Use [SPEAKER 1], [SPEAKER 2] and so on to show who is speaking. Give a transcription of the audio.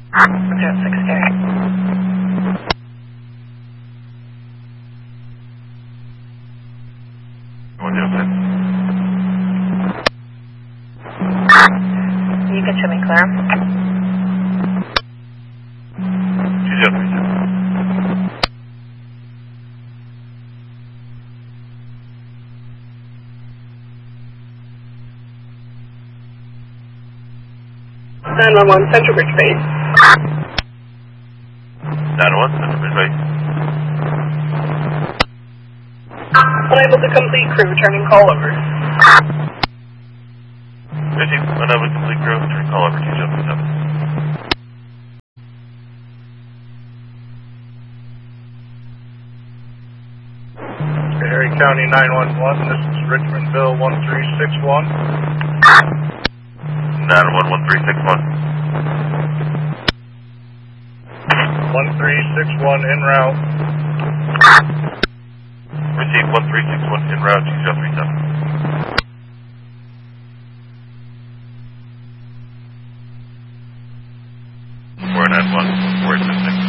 [SPEAKER 1] Jet 6K. You can show me clear. One Central Bridge Base.
[SPEAKER 2] 901 Central Bridge Base.
[SPEAKER 1] Unable to complete crew, returning call over.
[SPEAKER 2] Received. Unable to complete crew, returning call over 2737.
[SPEAKER 3] Harry County 911, this is Richmondville 1361.
[SPEAKER 2] 911-1361.
[SPEAKER 3] 1361 en route.
[SPEAKER 2] Received 1361 en route 2037. Four 9-1.